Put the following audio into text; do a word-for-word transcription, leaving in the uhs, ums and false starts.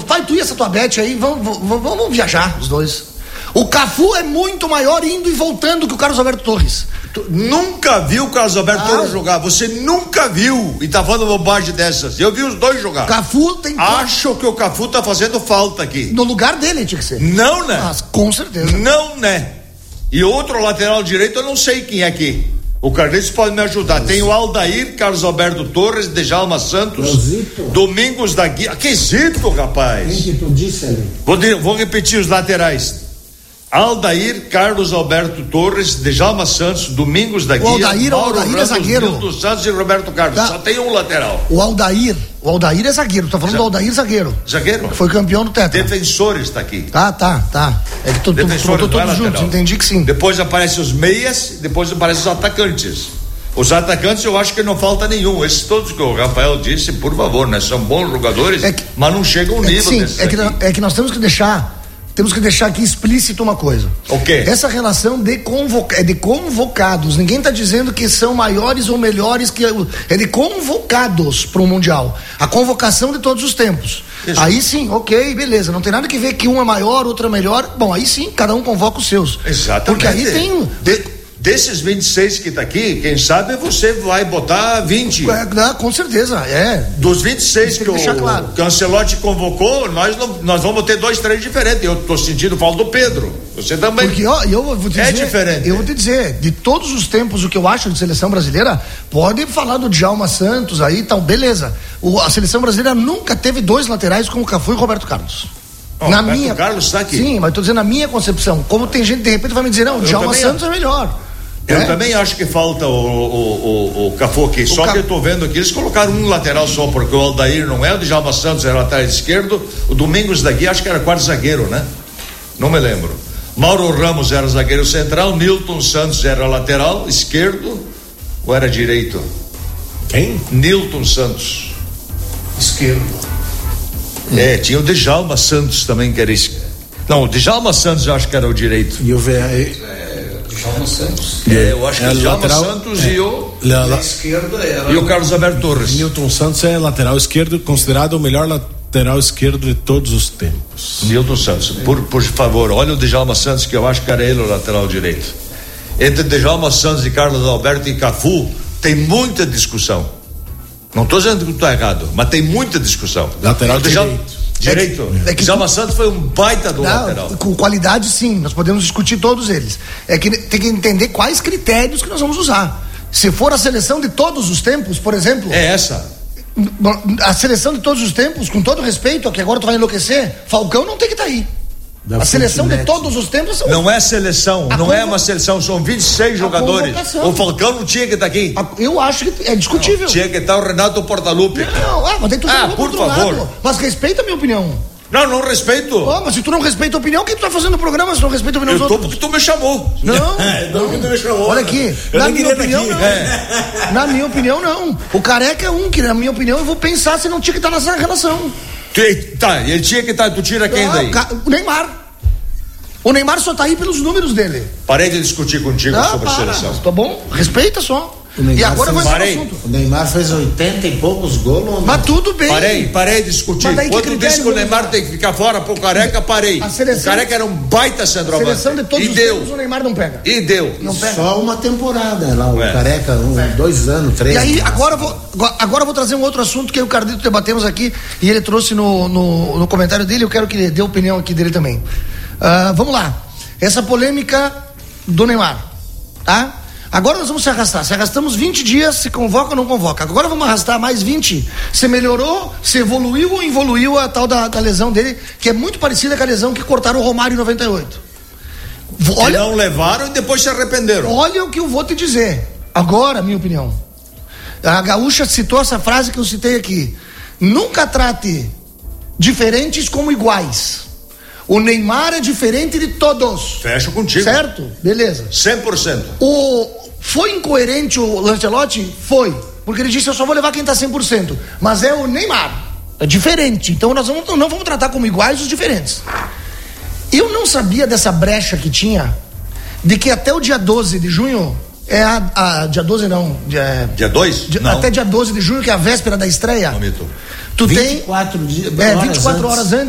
vai tu e essa tua bet aí, vamos, vamos, vamos viajar os dois. O Cafu é muito maior indo e voltando que o Carlos Alberto Torres. Tu nunca viu o Carlos Alberto ah. Torres jogar, você nunca viu e tá falando bobagem dessas. Eu vi os dois jogar. Cafu tem... Acho que o Cafu tá fazendo falta aqui. No lugar dele tinha que ser. Não, né? Mas, com certeza. Não, né? E outro lateral direito eu não sei quem é aqui. O Carlitos pode me ajudar. Tem o Aldair, Carlos Alberto Torres, Djalma Santos, Zito. Domingos da Guia. Que Zito, rapaz? Quem que tu disse ali? Vou, de, vou repetir os laterais. Aldair, Carlos Alberto Torres, Djalma Santos, Domingos da Guia, o Aldair, Mauro o Aldair Ramos, é zagueiro. Milton Santos e Roberto Carlos. Tá. Só tem um lateral. O Aldair, o Aldair é zagueiro. Tô falando Já... do Aldair zagueiro. Zagueiro? Foi campeão do Tetra. Defensores está aqui. Tá, tá, tá. É que tu, tu, tu botou todos juntos, entendi que sim. Depois aparecem os meias, depois aparecem os atacantes. Os atacantes eu acho que não falta nenhum. Esses todos que o Rafael disse, por favor, né? São bons jogadores, é que, mas não chegam ao nível sim, desses é que, é que nós temos que deixar temos que deixar aqui explícito uma coisa. O quê? Essa relação de, convoca, é de convocados. Ninguém está dizendo que são maiores ou melhores que... É de convocados para o Mundial. A convocação de todos os tempos. Isso. Aí sim, ok, beleza. Não tem nada que ver que um é maior, outro é melhor. Bom, aí sim, cada um convoca os seus. Exatamente. Porque aí tem... De... Desses vinte e seis que tá aqui, quem sabe você vai botar vinte. É, não, com certeza, é. Dos vinte e seis que, que o claro. Cancelotti convocou, nós, não, nós vamos ter dois, três diferentes. Eu tô sentindo falta do Pedro. Você também. Porque, ó, eu vou te dizer. É diferente. Eu vou te dizer, de todos os tempos, o que eu acho de seleção brasileira, pode falar do Djalma Santos aí e tal, beleza. O, a seleção brasileira nunca teve dois laterais como o Cafu e o Roberto Carlos. Oh, na Roberto minha. Carlos está aqui. Sim, mas tô dizendo na minha concepção. Como tem gente de repente vai me dizer, não, o Djalma Santos é melhor. Eu é? também acho que falta o, o, o, o Cafu aqui, o só Ca... que eu tô vendo aqui, eles colocaram um lateral só, porque o Aldair não é, o Djalma Santos era lateral esquerdo, o Domingos da Guia acho que era quarto zagueiro, né? Não me lembro. Mauro Ramos era zagueiro central, Nilton Santos era lateral esquerdo, ou era direito? Quem? Nilton Santos. Esquerdo. É, tinha o Djalma Santos também, que era esquerdo. Não, o Djalma Santos eu acho que era o direito. E o V R... Djalma Santos. É, eu acho que é, o Djalma lateral, Santos é, e o la, la, esquerda era e o Carlos Alberto Torres. Nilton Santos é lateral esquerdo, considerado o melhor lateral esquerdo de todos os tempos. Nilton Santos, por, por favor, olha o Djalma Santos, que eu acho que era ele o lateral direito. Entre Djalma Santos e Carlos Alberto e Cafu tem muita discussão. Não estou dizendo que estou errado, mas tem muita discussão. Lateral Djalma, direito. Direito. É que, é Djalma tu... Santos foi um baita do não, lateral. Com qualidade, sim, nós podemos discutir todos eles. É que tem que entender quais critérios que nós vamos usar. Se for a seleção de todos os tempos, por exemplo. É essa. A seleção de todos os tempos, com todo respeito, que agora tu vai enlouquecer, Falcão não tem que estar tá aí. Da a seleção Fontenete. de todos os tempos são... Não é seleção, a não convo... é uma seleção, são vinte e seis jogadores. O Falcão não tinha que estar tá aqui. A... Eu acho que é discutível. Não, tinha que estar o Renato Portaluppi. Não, ah, mas tem tudo ah, por favor. Lado. Mas respeita a minha opinião. Não, não respeito. Oh, mas se tu não respeita a opinião, quem tu tá fazendo o programa se não respeita a opinião eu dos tô outros? porque tu me chamou. Não, é, não, não. Tu me chamou. Olha aqui, eu na minha opinião aqui. não. É. Na minha opinião não. O Careca é um que na minha opinião eu vou pensar se não tinha que estar nessa relação. Tu, tá, ele tinha que estar, tu tira quem ah, daí? O Neymar. O Neymar só tá aí pelos números dele. Parei de discutir contigo ah, sobre a seleção. Tá bom? Respeita só. E agora vai Parei. assunto. O Neymar fez oitenta e poucos gols. Mas tudo bem. Parei, parei de discutir. Quando disse que o Neymar tem que ficar fora pro Careca, parei. A seleção, o Careca era um baita centroavante. A seleção de todos e os deu. tempos o Neymar não pega. E deu. Não pega. Só uma temporada lá, o é. Careca, um, é. dois anos, três. E aí, anos. agora eu vou, agora eu vou trazer um outro assunto que eu e o Cardito debatemos aqui e ele trouxe no, no, no comentário dele, eu quero que ele dê a opinião aqui dele também. Uh, vamos lá. Essa polêmica do Neymar, tá? Agora nós vamos se arrastar. Se arrastamos vinte dias, se convoca ou não convoca. Agora vamos arrastar mais vinte. Se melhorou, se evoluiu ou evoluiu a tal da, da lesão dele, que é muito parecida com a lesão que cortaram o Romário em noventa e oito. Olha, que não levaram e depois se arrependeram. Olha o que eu vou te dizer. Agora, minha opinião. A Gaúcha citou essa frase que eu citei aqui. Nunca trate diferentes como iguais. O Neymar é diferente de todos. Fecho contigo. Certo? Beleza. cem por cento. O... Foi incoerente o Lancelotti? Foi. Porque ele disse, eu só vou levar quem tá cem por cento. Mas é o Neymar. É diferente. Então nós vamos, não vamos tratar como iguais os diferentes. Eu não sabia dessa brecha que tinha, de que até o dia doze de junho, é a, a dia doze não. Dia, dia dois? Dia, não. Até dia doze de junho, que é a véspera da estreia. Não, Mito. Tu vinte e quatro tem. dias, é, vinte e quatro horas antes.